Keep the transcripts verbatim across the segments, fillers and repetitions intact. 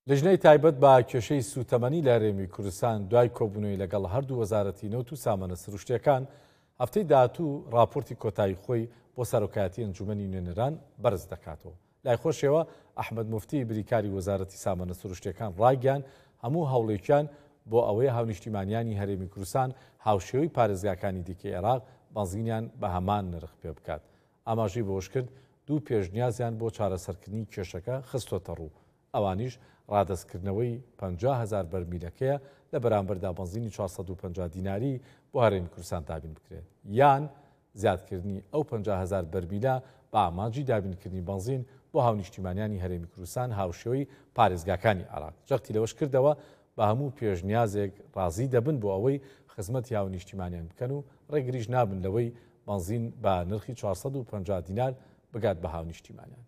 لژنەی تایبەت بە کێشەی سوتەمەنی لە هەرێمی کوردستان دوای کۆبوونەوەی لەگەڵ هەردوو وەزارەتی نەوت و سامانە سروشتیەکان هەفتەی داهاتوو راپۆرتی کۆتایی خۆی بۆ سەرۆکایەتی ئەنجومەنی نوێنەران بەرز دەکاتەوە. لای خۆشەوە ئەحمەد موفتی بریکاری وەزارەتی سامانە سروشتیەکان ڕایگەیاند هەموو هەوڵێکیان بۆ ئەوەی هاونیشتیمانیانی هەرێمی کوردستان هاوشێوەی پارێزگاکانی دیکەی عێراق بەنزینیان بە هەمان نرخ پێ بکات. ئاماژەی بەوەش کرد دوو پێشنیازیان بۆ چارەسەرکردنی کێشەکە خستۆتە ڕوو. ئەوانیش ڕادەستکردنەوەی پەنجا هەزار بەرمیلەکەیە لە بەرامبەردا بەنزینی چوارسەد و پەنجا دیناری بۆ هەرێمی کوردستان دابین بکرێت یان زیادکردنی ئەو پەنجا هەزار بەرمیلە بە ئاماجی دابینکردنی بەنزین بۆ هاونیشتیمانیانی هەرێمی کوردستان هاوشێوەی پارێزگاکانی عێراق. جەختی لەوەش کردەوە بە هەموو پێشنیازێک ڕازی دەبن بۆ ئەوەی خزمەتی هاونیشتیمانیان بکەن و ڕێگریش نابن لەوەی بەنزین بە نرخی چوارسەد و پەنجا دینار بگات بە هاونیشتیمانیان.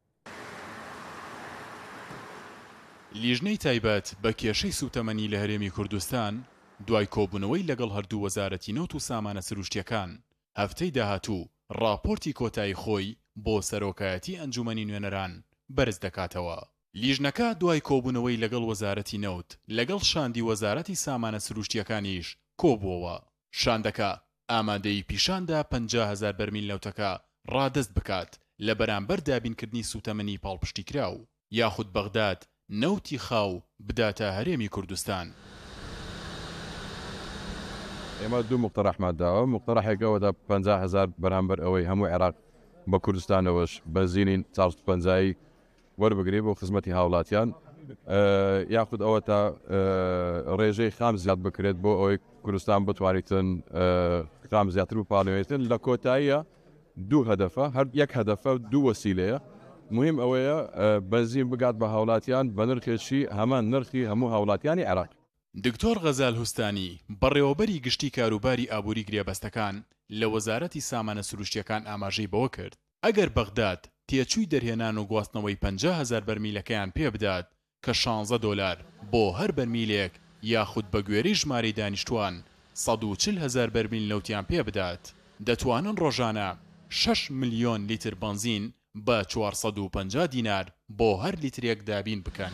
لیژنەی تایبەت بە کێشەی سوتەمەنی لە هەرێمی کوردستان دوای کۆبوونەوەی لەگەڵ هەردوو وەزارەتی نەوت و سامانە سروشتیەکان هەفتەی داهاتوو راپۆرتی کۆتایی خۆی بۆ سەرۆکایەتی ئەنجومەنی نوێنەران بەرز دەکاتەوە. لیژنەکە دوای کۆبوونەوەی لەگەڵ وەزارەتی نەوت لەگەڵ شاندی وەزارەتی سامانە سروشتیەکانیش کۆبووەوە. شاندەکە ئامادەی پیشاندا پەنجا هەزار بەرمیل نەوتەکە ڕادەست بکات لە بەرامبەر دابینکردنی سوتەمەنی پاڵپشتی کراو یاخود بەغداد نەوتی خاو بداتە هەرێمی کوردستان. ئێمە دوو مقتەرەحمان داوە. مقتەرەحێکەوەدا پەنجا هەزار بەرامبەر ئەوەی هەموو عێراق بە کوردستانەوەش بەنزینی چوارسەد و پەنجا وەربگرێ بۆ خزمەتی هاوڵاتیان یاخود ئەوە تا ڕێژەی خام زیاد بکرێت بۆ ئەوەی کوردستان بتوانیتن خام زیاتر بپاڵێتن. لە کۆتاییە دوو هەدەفە هەر یەک هەدەفە دوو وەسیلەیە. مهم ئەوەیە بەنزین بگات بە هاوڵاتیان بە نرخێکی هەمان نرخی هەموو هاوڵاتیانی عێراق. دکتۆر غەزال هوستانی بەڕێوەبەری گشتی کاروباری ئابووری گرێبەستەکان لە وەزارەتی سامانە سروشتیەکان ئاماژەی بەوە کرد ئەگەر بەغداد تێچووی دەرهێنان و گواستنەوەی پەنجا هەزار بەرمیلەکەیان پێ بدات کە شانزە دۆلار بۆ هەر بەرمیلێک یاخود بە گوێرەی ژمارەی دانیشتوان سەد و چل هەزار بەرمیل نەوتیان پێ بدات دەتوانن ڕۆژانە شەش ملیۆن لیتر بەنزین بە چوارسەد و پەنجا دینار بۆ هەر لیترێک دابین بکەن.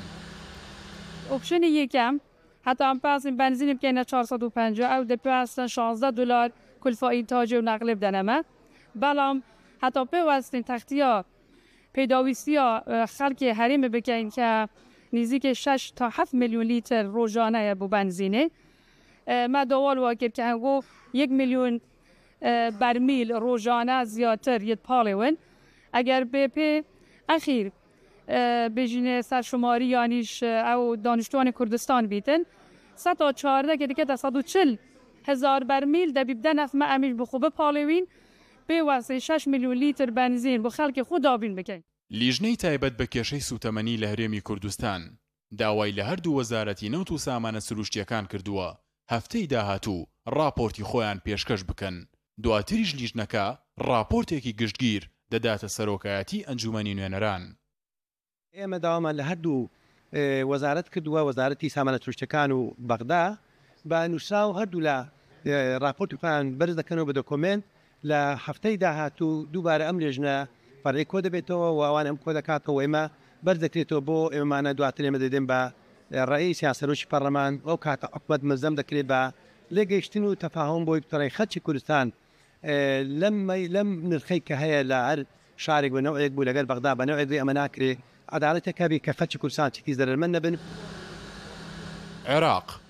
ئۆپشنی یەکەم هەتا ئەم پاسین بەنزینی بکەینە چوارسەد و پەنجا ئەو دەپێوەستن شانزە دلار کولفەی تاجێ و نەقلێ بدەنەمە. بەڵام هەتا پێوەستین تەختیە پێداویستیە خەڵکی هەرێمە بکەین کە نزیکە شەش تا هەفت ملیۆن لیتر ڕۆژانەیە بۆ بەنزینێ. ما داوال وا کرد کە هەنگۆ یەک ملیۆن بەرمیل ڕۆژانە زیاتر یەت پاڵێون. ئەگەر بێپێ ئەخیر بژینێ سەرشماری یانیش ئەو دانیشتوانی کوردستان بیتن سەد تا چواردە کە دیکە سەد و چل هزار بەرمیل دەبی بدە نەفمە ئەمیش بخۆ بپاڵێوین پێوەستی شەش ملیۆن لیتر بەنزین بۆ خەڵکی خۆ دابین بکەین. لیژنەی تایبەت بە کێشەی سوتەمەنی لە هەرێمی کوردستان داوای لە هەردوو وەزارەتی نەوت و سامانە سروشتیەکان کردووە هەفتەی داهاتوو راپۆرتی خۆیان پێشکەش بکەن. دواتریش لیژنەکە راپۆرتێکی گشتگیر دەداتە سەرۆکایەتی ئەنجومەنی نوێنەران. ئێمە داوامان لە هەردوو وەزارەت کردووە وەزارەتی سامانە سروشتیەکان و بەغدا بە نووسرا و هەردوو لە راپۆرتیان بەرز دەکەنەوە بە دۆکۆمنت لە هەفتەی داهاتوو دووبارە ئەم لێژنە فەرەی کۆ دەبێتەوە و ئەوان ئەم کۆ دەکاتەوە ئێمە بەرز دەکرێتەوە بۆ ئێمەمانە دواتر ئێمە دەدەین بە ڕئیس سەرۆکی پەرلەمان ئەو کاتە حکومەت مەزەم دەکرێت بە لێگەیشتن و تەفاهم بۆی بتەڕی خەڵکی کوردستان لەم لەم نرخەی کە هەیە لە هەر شارێک بە نەوەیەک بوو لەگەر بەغدا بە نەوەیەک ئەمە ناکرێت عەدالەتێکە بێ کە خەڵکی کوردستان چیتی زەرمەند نەبن. عێراق